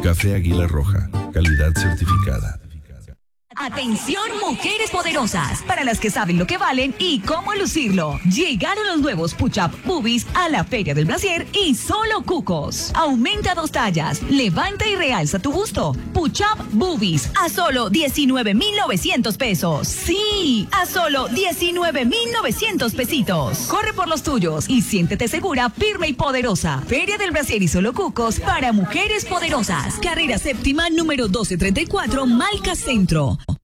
Café Águila Roja, calidad certificada. Atención, mujeres poderosas, para las que saben lo que valen y cómo lucirlo. Llegaron los nuevos Push-Up Boobies a la Feria del Brasier y solo cucos. Aumenta 2 tallas, levanta y realza tu busto. Push-Up Boobies a solo 19,900 pesos. Sí, a solo 19,900 pesitos. Corre por los tuyos y siéntete segura, firme y poderosa. Feria del Brasier y solo cucos para mujeres poderosas. Carrera séptima número 1234, Malca Centro.